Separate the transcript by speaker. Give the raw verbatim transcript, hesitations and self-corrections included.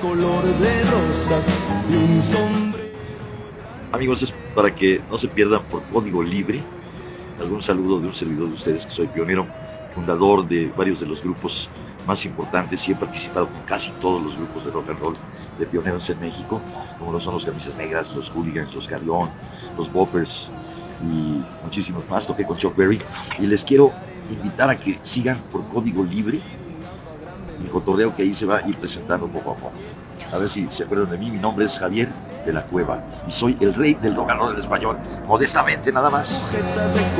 Speaker 1: color de rosas y un sombrero.
Speaker 2: Amigos, es para que no se pierdan por Código Libre. Algún saludo de un servidor de ustedes, que soy pionero, fundador de varios de los grupos más importantes y he participado con casi todos los grupos de rock and roll de pioneros en México, como lo son los Camisas Negras, los Hooligans, los Carrión, los Boppers y muchísimos más. Toqué con Chuck Berry y les quiero invitar a que sigan por Código Libre el cotorreo que ahí se va a ir presentando poco a poco. A ver si se acuerdan de mí. Mi nombre es Javier de la Cueva y soy el rey del rock and roll en español, modestamente nada más.